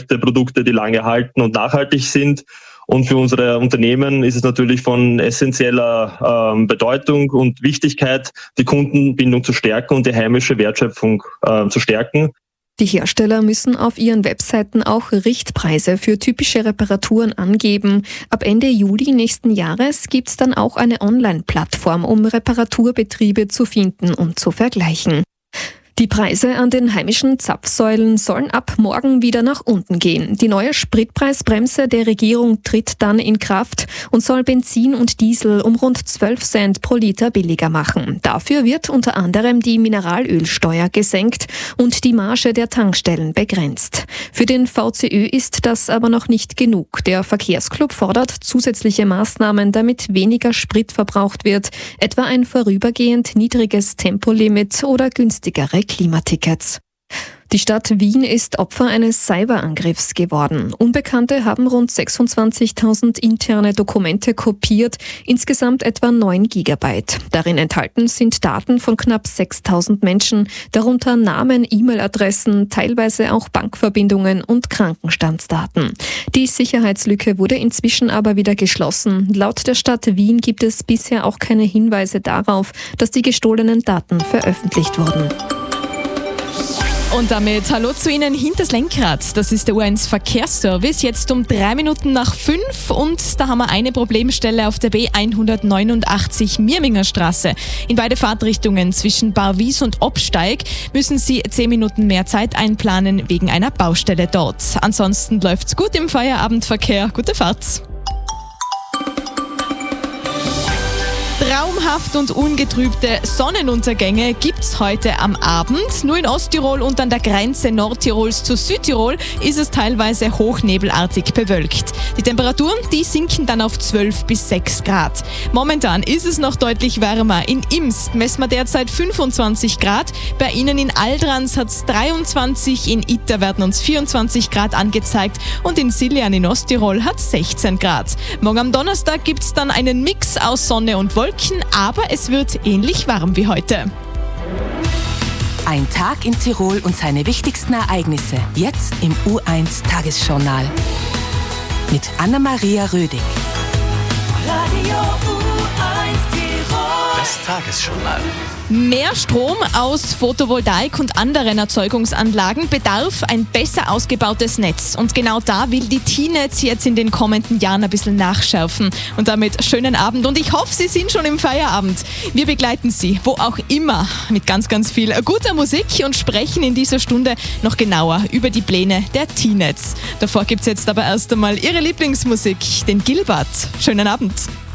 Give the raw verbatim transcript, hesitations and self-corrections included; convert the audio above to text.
Rezepte, Produkte, die lange halten und nachhaltig sind. Und für unsere Unternehmen ist es natürlich von essentieller ähm, Bedeutung und Wichtigkeit, die Kundenbindung zu stärken und die heimische Wertschöpfung äh, zu stärken. Die Hersteller müssen auf ihren Webseiten auch Richtpreise für typische Reparaturen angeben. Ab Ende Juli nächsten Jahres gibt's dann auch eine Online-Plattform, um Reparaturbetriebe zu finden und zu vergleichen. Die Preise an den heimischen Zapfsäulen sollen ab morgen wieder nach unten gehen. Die neue Spritpreisbremse der Regierung tritt dann in Kraft und soll Benzin und Diesel um rund zwölf Cent pro Liter billiger machen. Dafür wird unter anderem die Mineralölsteuer gesenkt und die Marge der Tankstellen begrenzt. Für den V C Ö ist das aber noch nicht genug. Der Verkehrsclub fordert zusätzliche Maßnahmen, damit weniger Sprit verbraucht wird, etwa ein vorübergehend niedriges Tempolimit oder günstigere Klimatickets. Die Stadt Wien ist Opfer eines Cyberangriffs geworden. Unbekannte haben rund sechsundzwanzigtausend interne Dokumente kopiert, insgesamt etwa neun Gigabyte. Darin enthalten sind Daten von knapp sechstausend Menschen, darunter Namen, E-Mail-Adressen, teilweise auch Bankverbindungen und Krankenstandsdaten. Die Sicherheitslücke wurde inzwischen aber wieder geschlossen. Laut der Stadt Wien gibt es bisher auch keine Hinweise darauf, dass die gestohlenen Daten veröffentlicht wurden. Und damit hallo zu Ihnen hinters Lenkrad. Das ist der U eins Verkehrsservice. Jetzt um drei Minuten nach fünf und da haben wir eine Problemstelle auf der B hundertneunundachtzig Mirminger Straße. In beide Fahrtrichtungen zwischen Barwies und Obsteig müssen Sie zehn Minuten mehr Zeit einplanen wegen einer Baustelle dort. Ansonsten läuft's gut im Feierabendverkehr. Gute Fahrt! Traumhaft und ungetrübte Sonnenuntergänge gibt's heute am Abend. Nur in Osttirol und an der Grenze Nordtirols zu Südtirol ist es teilweise hochnebelartig bewölkt. Die Temperaturen, die sinken dann auf zwölf bis sechs Grad. Momentan ist es noch deutlich wärmer. In Imst messen wir derzeit fünfundzwanzig Grad. Bei Ihnen in Aldrans hat's dreiundzwanzig, in Itter werden uns vierundzwanzig Grad angezeigt und in Siljan in Osttirol hat's sechzehn Grad. Morgen am Donnerstag gibt's dann einen Mix aus Sonne und Wolken. Aber es wird ähnlich warm wie heute. Ein Tag in Tirol und seine wichtigsten Ereignisse. Jetzt im U eins Tagesjournal. Mit Anna-Maria Rödig. Radio U eins Tirol. Das Tagesjournal. Mehr Strom aus Photovoltaik und anderen Erzeugungsanlagen bedarf ein besser ausgebautes Netz. Und genau da will die T-Netz jetzt in den kommenden Jahren ein bisschen nachschärfen. Und damit schönen Abend und ich hoffe, Sie sind schon im Feierabend. Wir begleiten Sie, wo auch immer, mit ganz, ganz viel guter Musik und sprechen in dieser Stunde noch genauer über die Pläne der T-Netz. Davor gibt es jetzt aber erst einmal Ihre Lieblingsmusik, den Gilbert. Schönen Abend.